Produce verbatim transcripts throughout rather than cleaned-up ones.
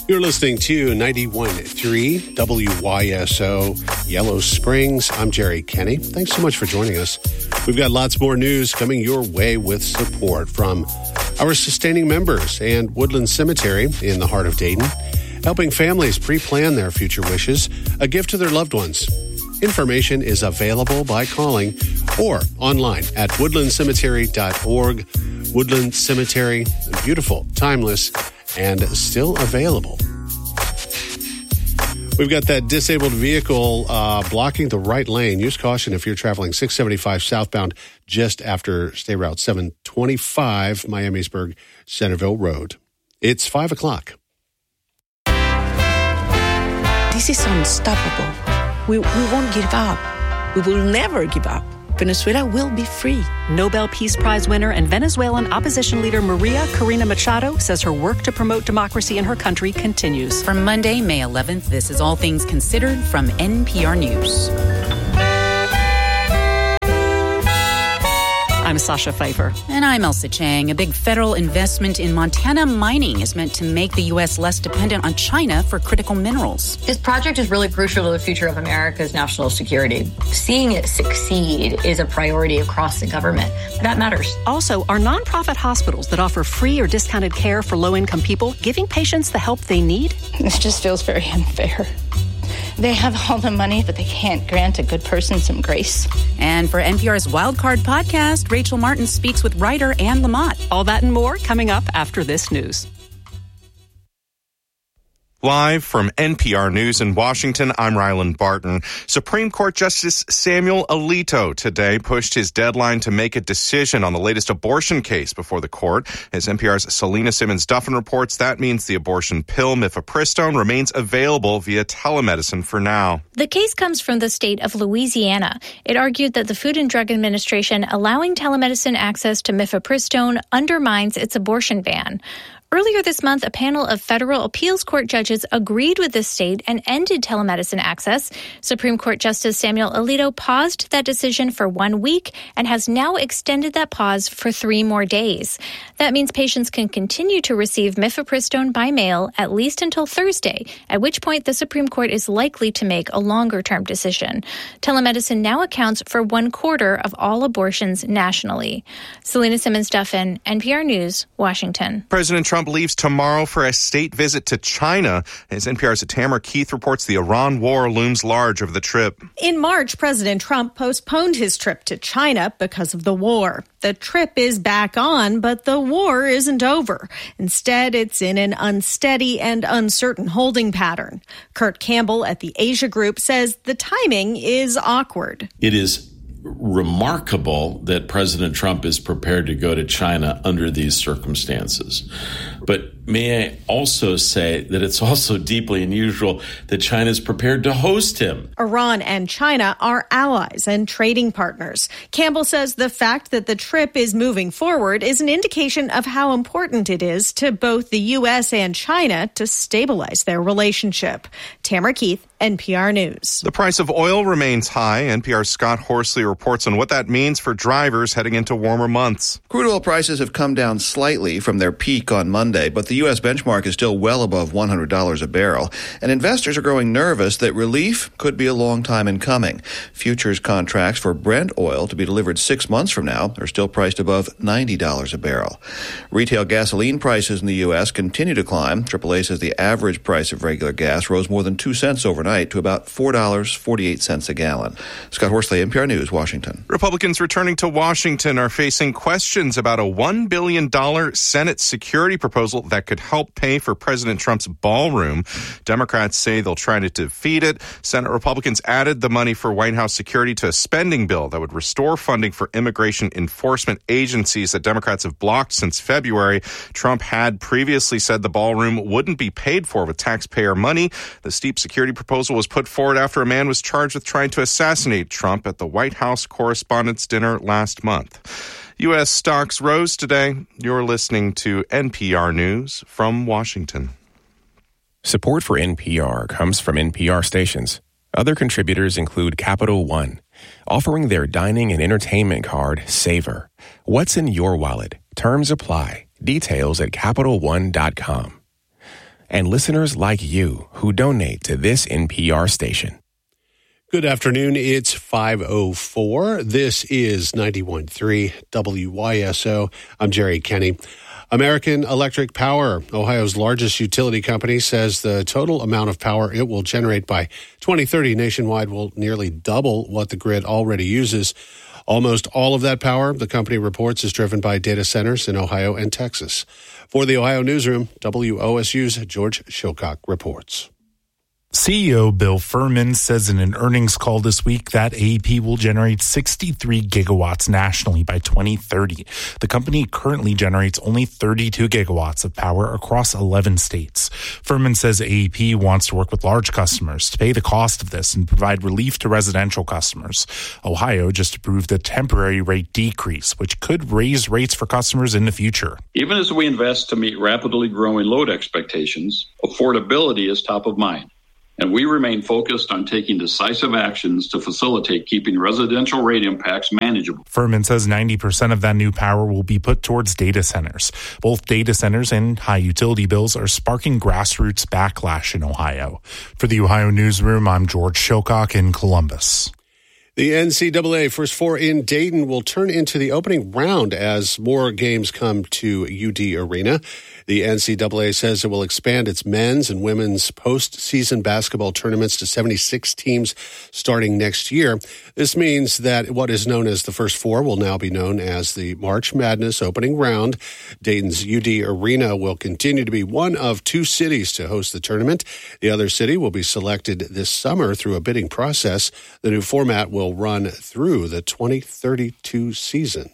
You're listening to ninety-one point three W Y S O Yellow Springs. I'm Jerry Kenny. Thanks so much for joining us. We've got lots more news coming your way with support from our sustaining members and Woodland Cemetery in the heart of Dayton, helping families pre-plan their future wishes, a gift to their loved ones. Information is available by calling or online at woodland cemetery dot org. Woodland Cemetery, beautiful, timeless, and still available. We've got that disabled vehicle uh, blocking the right lane. Use caution if you're traveling six seventy-five southbound just after State Route seven twenty-five, Miamisburg, Centerville Road. It's five o'clock. This is unstoppable. We, we won't give up. We will never give up. Venezuela will be free. Nobel Peace Prize winner and Venezuelan opposition leader Maria Corina Machado says her work to promote democracy in her country continues. From Monday, May eleventh, this is All Things Considered from N P R News. I'm Sasha Pfeiffer. And I'm Elsa Chang. A big federal investment in Montana mining is meant to make the U S less dependent on China for critical minerals. This project is really crucial to the future of America's national security. Seeing it succeed is a priority across the government. That matters. Also, are nonprofit hospitals that offer free or discounted care for low-income people giving patients the help they need? This just feels very unfair. They have all the money, but they can't grant a good person some grace. And for N P R's Wildcard podcast, Rachel Martin speaks with writer Anne Lamott. All that and more coming up after this news. Live from N P R News in Washington, I'm Ryland Barton. Supreme Court Justice Samuel Alito today pushed his deadline to make a decision on the latest abortion case before the court. As N P R's Selena Simmons-Duffin reports, that means the abortion pill mifepristone remains available via telemedicine for now. The case comes from the state of Louisiana. It argued that the Food and Drug Administration allowing telemedicine access to mifepristone undermines its abortion ban. Earlier this month, a panel of federal appeals court judges agreed with the state and ended telemedicine access. Supreme Court Justice Samuel Alito paused that decision for one week and has now extended that pause for three more days. That means patients can continue to receive mifepristone by mail at least until Thursday, at which point the Supreme Court is likely to make a longer-term decision. Telemedicine now accounts for one quarter of all abortions nationally. Selena Simmons-Duffin, N P R News, Washington. President Trump leaves tomorrow for a state visit to China. As N P R's Tamara Keith reports, the Iran war looms large over the trip. In March, President Trump postponed his trip to China because of the war. The trip is back on, but the war isn't over. Instead, it's in an unsteady and uncertain holding pattern. Kurt Campbell at the Asia Group says the timing is awkward. It is remarkable that President Trump is prepared to go to China under these circumstances. But may I also say that it's also deeply unusual that China is prepared to host him. Iran and China are allies and trading partners. Campbell says the fact that the trip is moving forward is an indication of how important it is to both the U S and China to stabilize their relationship. Tamara Keith, N P R News. The price of oil remains high. N P R's Scott Horsley reports on what that means for drivers heading into warmer months. Crude oil prices have come down slightly from their peak on Monday, but the U S benchmark is still well above one hundred dollars a barrel, and investors are growing nervous that relief could be a long time in coming. Futures contracts for Brent oil to be delivered six months from now are still priced above ninety dollars a barrel. Retail gasoline prices in the U S continue to climb. triple A says the average price of regular gas rose more than two cents overnight to about four dollars and forty-eight cents a gallon. Scott Horsley, N P R News, Washington. Republicans returning to Washington are facing questions about a one billion dollars Senate security proposal that could help pay for President Trump's ballroom. Democrats say they'll try to defeat it. Senate Republicans added the money for White House security to a spending bill that would restore funding for immigration enforcement agencies that Democrats have blocked since February. Trump had previously said the ballroom wouldn't be paid for with taxpayer money. The steep security proposal was put forward after a man was charged with trying to assassinate Trump at the White House Correspondents' Dinner last month. U S stocks rose today. You're listening to N P R News from Washington. Support for N P R comes from N P R stations. Other contributors include Capital One, offering their dining and entertainment card, Savor. What's in your wallet? Terms apply. Details at Capital One dot com. and listeners like you who donate to this N P R station. Good afternoon. It's five oh four. This is ninety-one point three W Y S O. I'm Jerry Kenny. American Electric Power, Ohio's largest utility company, says the total amount of power it will generate by twenty thirty nationwide will nearly double what the grid already uses. Almost all of that power, the company reports, is driven by data centers in Ohio and Texas. For the Ohio Newsroom, W O S U's George Shilcock reports. C E O Bill Furman says in an earnings call this week that A E P will generate sixty-three gigawatts nationally by twenty thirty. The company currently generates only thirty-two gigawatts of power across eleven states. Furman says A E P wants to work with large customers to pay the cost of this and provide relief to residential customers. Ohio just approved a temporary rate decrease, which could raise rates for customers in the future. Even as we invest to meet rapidly growing load expectations, affordability is top of mind. And we remain focused on taking decisive actions to facilitate keeping residential rate impacts manageable. Furman says ninety percent of that new power will be put towards data centers. Both data centers and high utility bills are sparking grassroots backlash in Ohio. For the Ohio Newsroom, I'm George Shilcock in Columbus. The N C double A First Four in Dayton will turn into the opening round as more games come to U D Arena. The N C double A says it will expand its men's and women's postseason basketball tournaments to seventy-six teams starting next year. This means that what is known as the First Four will now be known as the March Madness opening round. Dayton's U D Arena will continue to be one of two cities to host the tournament. The other city will be selected this summer through a bidding process. The new format will run through the twenty thirty-two season.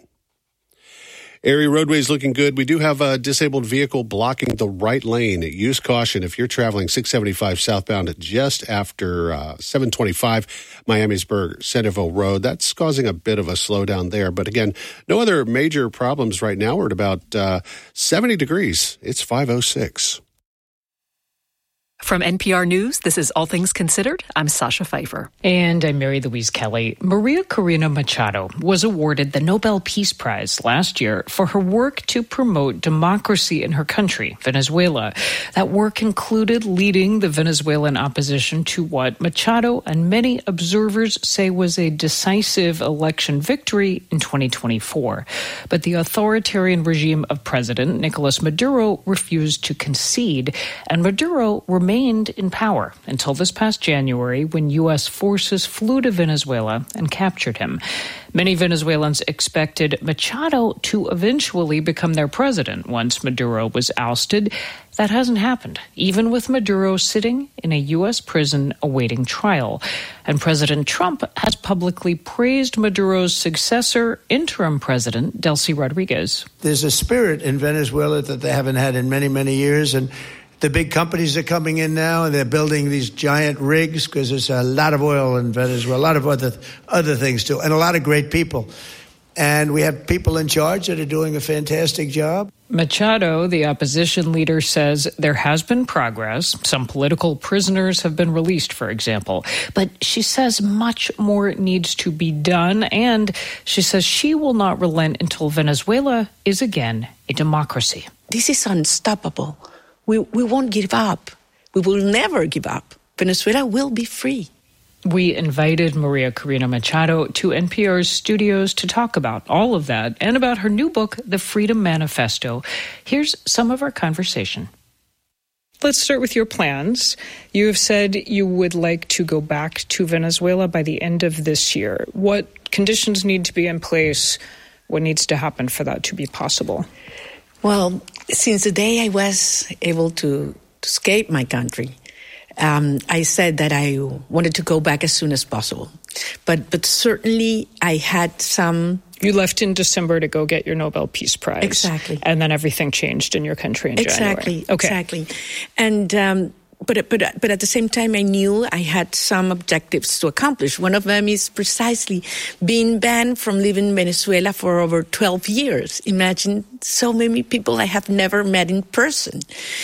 Area roadways looking good. We do have a disabled vehicle blocking the right lane. Use caution if you're traveling six seventy-five southbound just after uh, seven twenty-five Miamisburg Centerville Road. That's causing a bit of a slowdown there. But again, no other major problems right now. We're at about uh, seventy degrees. It's five oh six. From N P R News, this is All Things Considered. I'm Sasha Pfeiffer. And I'm Mary Louise Kelly. Maria Corina Machado was awarded the Nobel Peace Prize last year for her work to promote democracy in her country, Venezuela. That work included leading the Venezuelan opposition to what Machado and many observers say was a decisive election victory in twenty twenty-four. But the authoritarian regime of President Nicolas Maduro refused to concede, and Maduro remained remained in power until this past January when U S forces flew to Venezuela and captured him. Many Venezuelans expected Machado to eventually become their president once Maduro was ousted. That hasn't happened, even with Maduro sitting in a U S prison awaiting trial. And President Trump has publicly praised Maduro's successor, interim President Delcy Rodriguez. There's a spirit in Venezuela that they haven't had in many, many years, and the big companies are coming in now, and they're building these giant rigs because there's a lot of oil in Venezuela, a lot of other other things too, and a lot of great people. And we have people in charge that are doing a fantastic job. Machado, the opposition leader, says there has been progress. Some political prisoners have been released, for example. But she says much more needs to be done, and she says she will not relent until Venezuela is again a democracy. This is unstoppable. We we won't give up. We will never give up. Venezuela will be free. We invited Maria Corina Machado to N P R's studios to talk about all of that and about her new book, The Freedom Manifesto. Here's some of our conversation. Let's start with your plans. You have said you would like to go back to Venezuela by the end of this year. What conditions need to be in place? What needs to happen for that to be possible? Well, since the day I was able to, to escape my country, um, I said that I wanted to go back as soon as possible. But but certainly I had some... You left in December to go get your Nobel Peace Prize. Exactly. And then everything changed in your country in exactly, January. Okay. Exactly. And um, but but but at the same time, I knew I had some objectives to accomplish. One of them is precisely being banned from living in Venezuela for over twelve years. Imagine so many people I have never met in person.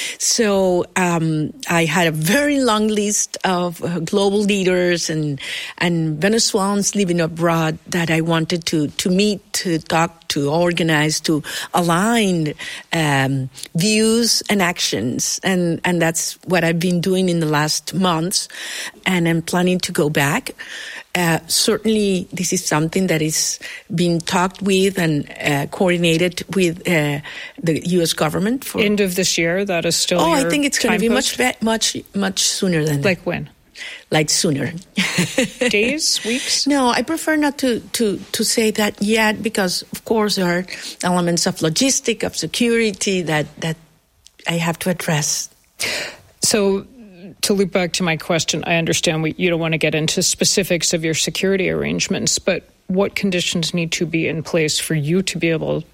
So um, I had a very long list of uh, global leaders and and Venezuelans living abroad that I wanted to to meet, to talk, to organize, to align um, views and actions, and and that's what I've been doing in the last months, and I'm planning to go back. Uh, certainly, this is something that is being talked with and uh, coordinated with uh, the U S government. For end of this year, that is still. Oh, your I think it's going to be much, much, much sooner than like when. Like sooner. Days, weeks? No, I prefer not to, to, to say that yet because, of course, there are elements of logistic, of security that, that I have to address. So, to loop back to my question, I understand we, you don't want to get into specifics of your security arrangements, but what conditions need to be in place for you to be able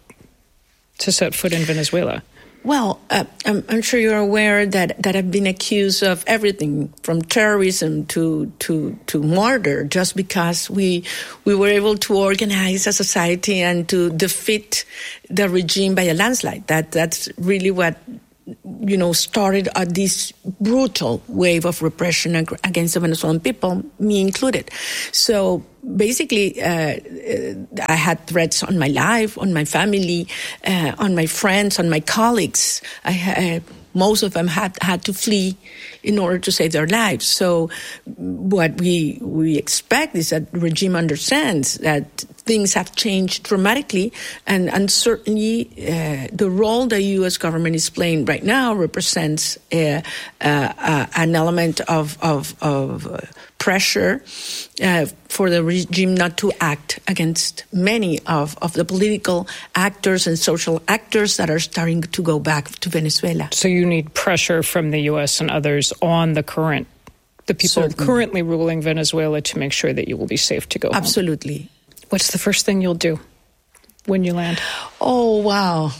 to set foot in Venezuela? Well, uh, I'm, I'm sure you're aware that, that I've been accused of everything from terrorism to to to murder, just because we we were able to organize a society and to defeat the regime by a landslide. That that's really what, you know, started uh, this brutal wave of repression ag- against the Venezuelan people, me included. So basically, uh, I had threats on my life, on my family, uh, on my friends, on my colleagues. I, uh, most of them had, had to flee in order to save their lives. So what we we expect is that the regime understands that things have changed dramatically, and, and certainly uh, the role the U S government is playing right now represents uh, uh, uh, an element of, of, of uh, pressure uh, for the regime not to act against many of, of the political actors and social actors that are starting to go back to Venezuela. So you need pressure from the U S and others on the current, the people Certainly. currently ruling Venezuela to make sure that you will be safe to go Absolutely. home. What's the first thing you'll do when you land? Oh, wow.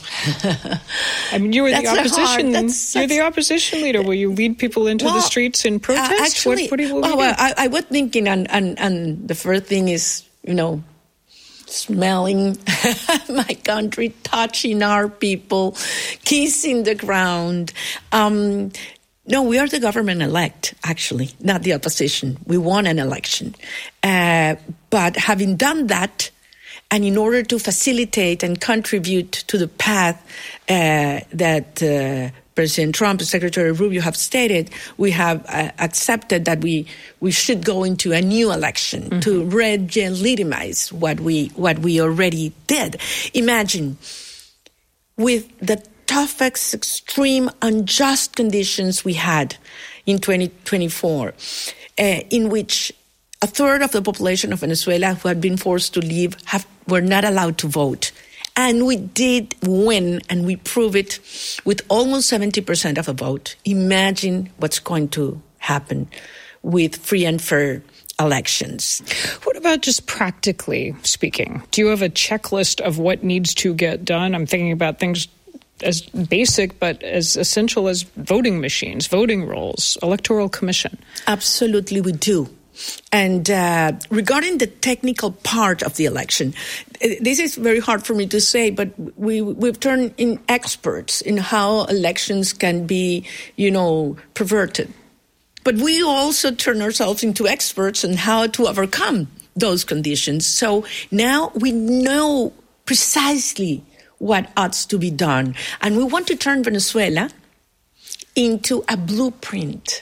I mean, you were the opposition. That's, you're that's, the opposition leader. Will you lead people into well, the streets in protest? Uh, actually, what, what do you, well, you well, I, I was thinking, and, and, and the first thing is, you know, smelling my country, touching our people, kissing the ground. Um, no, we are the government elect, actually, not the opposition. We won an election. Uh, but having done that, and in order to facilitate and contribute to the path uh, that uh, President Trump and Secretary Rubio have stated, we have uh, accepted that we we should go into a new election mm-hmm. to re-legitimize what we what we already did. Imagine, with the toughest, extreme, unjust conditions we had in twenty twenty-four, uh, in which a third of the population of Venezuela who had been forced to leave have, were not allowed to vote. And we did win, and we prove it with almost seventy percent of the vote. Imagine what's going to happen with free and fair elections. What about just practically speaking? Do you have a checklist of what needs to get done? I'm thinking about things as basic but as essential as voting machines, voting rolls, electoral commission. Absolutely, we do. And uh, regarding the technical part of the election, this is very hard for me to say, but we, we've turned in experts in how elections can be, you know, perverted. But we also turn ourselves into experts in how to overcome those conditions. So now we know precisely what ought to be done. And we want to turn Venezuela into a blueprint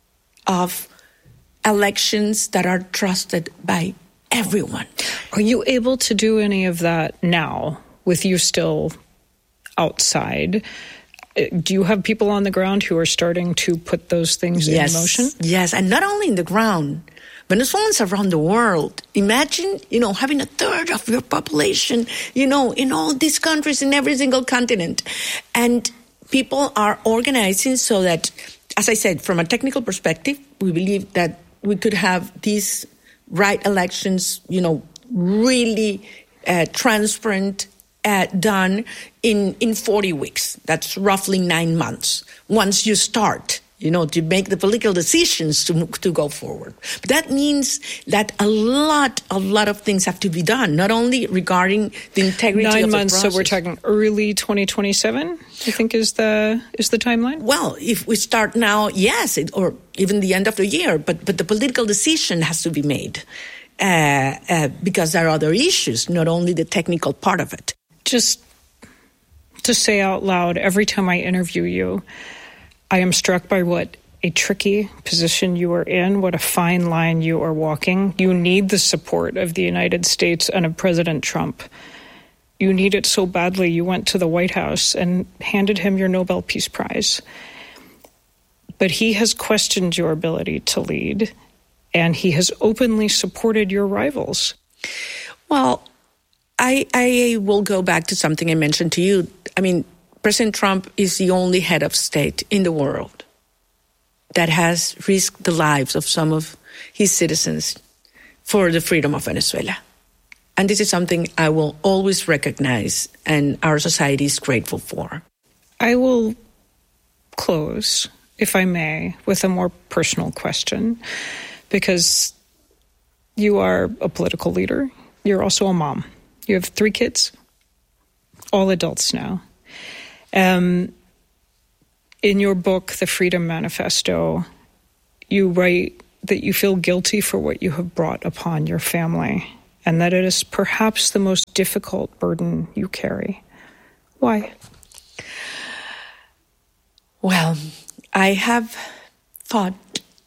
of elections that are trusted by everyone. Are you able to do any of that now with you still outside? Do you have people on the ground who are starting to put those things yes. in motion? Yes, and not only in the ground. Venezuelans around the world. Imagine, you know, having a third of your population, you know, in all these countries, in every single continent. And people are organizing so that, as I said, from a technical perspective, we believe that we could have these right elections, you know, really uh, transparent, uh, done in, in forty weeks. That's roughly nine months. Once you start, you know, to make the political decisions to to go forward. But that means that a lot, a lot of things have to be done, not only regarding the integrity Nine of the months, process. so we're talking early twenty twenty-seven, I think is the is the timeline? Well, if we start now, yes, it, or even the end of the year, but, but the political decision has to be made uh, uh, because there are other issues, not only the technical part of it. Just to say out loud, every time I interview you, I am struck by what a tricky position you are in, what a fine line you are walking. You need the support of the United States and of President Trump. You need it so badly, you went to the White House and handed him your Nobel Peace Prize. But he has questioned your ability to lead, and he has openly supported your rivals. Well, I, I will go back to something I mentioned to you. I mean, President Trump is the only head of state in the world that has risked the lives of some of his citizens for the freedom of Venezuela. And this is something I will always recognize, and our society is grateful for. I will close, if I may, with a more personal question, because you are a political leader. You're also a mom. You have three kids, all adults now. Um, in your book, The Freedom Manifesto, you write that you feel guilty for what you have brought upon your family, and that it is perhaps the most difficult burden you carry. Why? Well, I have fought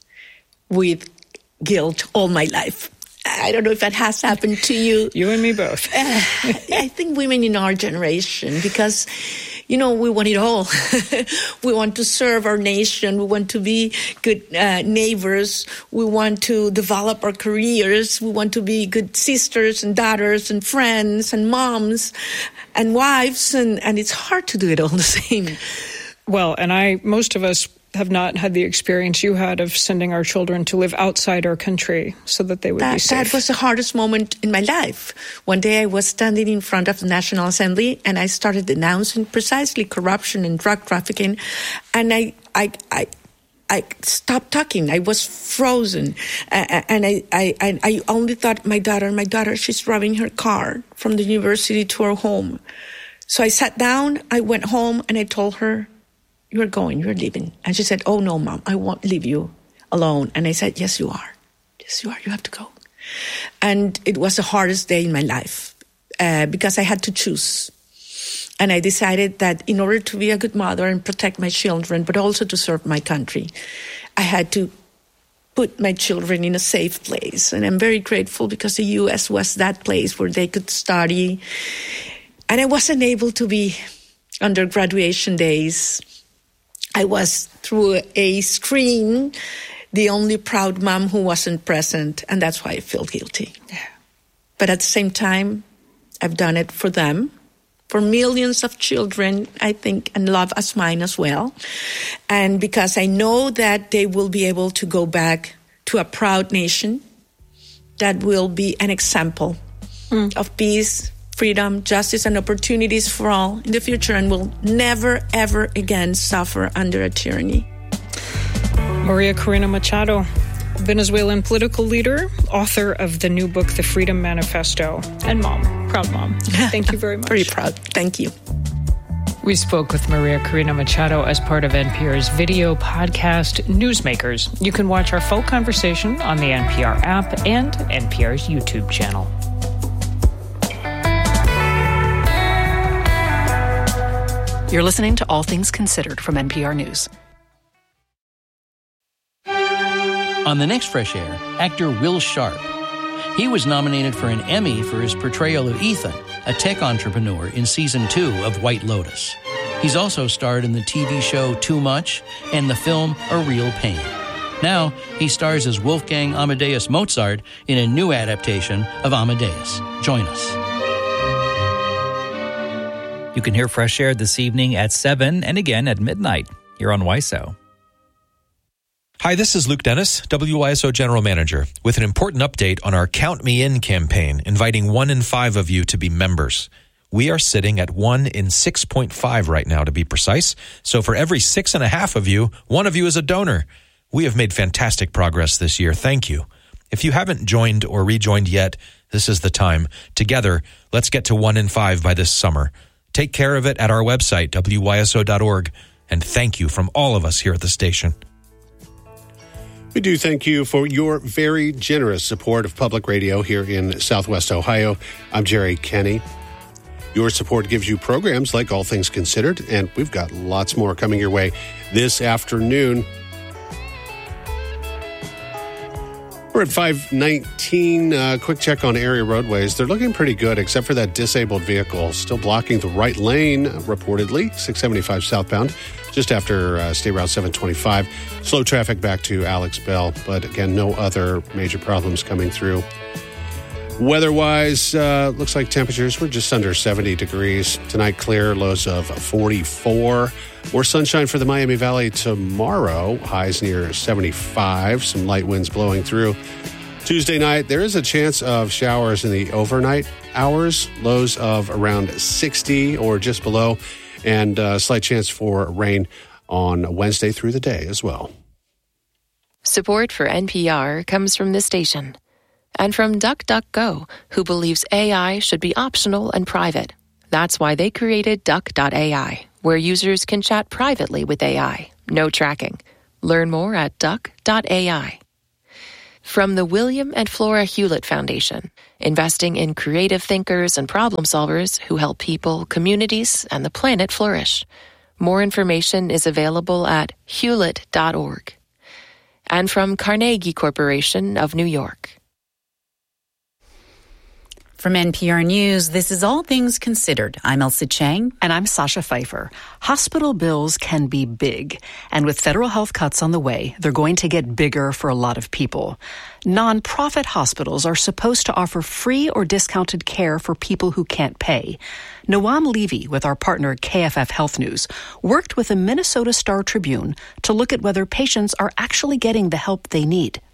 with guilt all my life. I don't know if that has happened to you. You and me both. uh, I think women in our generation, because, you know, we want it all. We want to serve our nation. We want to be good uh, neighbors. We want to develop our careers. We want to be good sisters and daughters and friends and moms and wives. And, and it's hard to do it all the same. Well, and I, most of us have not had the experience you had of sending our children to live outside our country so that they would that, be safe. That was the hardest moment in my life. One day I was standing in front of the National Assembly and I started denouncing precisely corruption and drug trafficking. And I, I, I, I stopped talking. I was frozen. Uh, and I, I, I only thought, my daughter, my daughter, she's driving her car from the university to her home. So I sat down, I went home and I told her, "You're going, you're leaving." And she said, "Oh, no, Mom, I won't leave you alone." And I said, "Yes, you are. Yes, you are. You have to go." And it was the hardest day in my life uh, because I had to choose. And I decided that in order to be a good mother and protect my children, but also to serve my country, I had to put my children in a safe place. And I'm very grateful because the U S was that place where they could study. And I wasn't able to be under graduation days. I was, through a screen, the only proud mom who wasn't present, and that's why I feel guilty. Yeah. But at the same time, I've done it for them, for millions of children, I think, and love as mine as well. And because I know that they will be able to go back to a proud nation that will be an example mm. of peace, freedom, justice, and opportunities for all in the future, and will never, ever again suffer under a tyranny. Maria Corina Machado, Venezuelan political leader, author of the new book, The Freedom Manifesto, and mom, proud mom. Thank you very much. Very proud. Thank you. We spoke with Maria Corina Machado as part of N P R's video podcast, Newsmakers. You can watch our full conversation on the N P R app and N P R's YouTube channel. You're listening to All Things Considered from N P R News. On the next Fresh Air, actor Will Sharp. He was nominated for an Emmy for his portrayal of Ethan, a tech entrepreneur in season two of White Lotus. He's also starred in the T V show Too Much and the film A Real Pain. Now, he stars as Wolfgang Amadeus Mozart in a new adaptation of Amadeus. Join us. You can hear Fresh Air this evening at seven and again at midnight here on W I S O. Hi, this is Luke Dennis, W I S O General Manager, with an important update on our Count Me In campaign, inviting one in five of you to be members. We we are sitting at one in six point five right now, to be precise. So for every six and a half of you, one of you is a donor. We have made fantastic progress this year. Thank you. If you haven't joined or rejoined yet, this is the time. Together, let's get to one in five by this summer. Take care of it at our website, W Y S O dot org. And thank you from all of us here at the station. We do thank you for your very generous support of public radio here in Southwest Ohio. I'm Jerry Kenny. Your support gives you programs like All Things Considered, and we've got lots more coming your way this afternoon. We're at five nineteen. Uh, quick check on area roadways. They're looking pretty good, except for that disabled vehicle still blocking the right lane, reportedly, six seventy-five southbound, just after uh, State Route seven twenty-five. Slow traffic back to Alex Bell, but again, no other major problems coming through. Weather-wise, uh, looks like temperatures were just under seventy degrees. Tonight, clear, lows of forty-four. More sunshine for the Miami Valley tomorrow. Highs near seventy-five. Some light winds blowing through. Tuesday night, there is a chance of showers in the overnight hours. Lows of around sixty or just below. And a slight chance for rain on Wednesday through the day as well. Support for N P R comes from this station. And from DuckDuckGo, who believes A I should be optional and private. That's why they created Duck dot A I, where users can chat privately with A I. No tracking. Learn more at Duck dot A I. From the William and Flora Hewlett Foundation, investing in creative thinkers and problem solvers who help people, communities, and the planet flourish. More information is available at hewlett dot org. And from Carnegie Corporation of New York. From N P R News, this is All Things Considered. I'm Elsa Chang. And I'm Sasha Pfeiffer. Hospital bills can be big. And with federal health cuts on the way, they're going to get bigger for a lot of people. Nonprofit hospitals are supposed to offer free or discounted care for people who can't pay. Noam Levy, with our partner K F F Health News, worked with the Minnesota Star Tribune to look at whether patients are actually getting the help they need.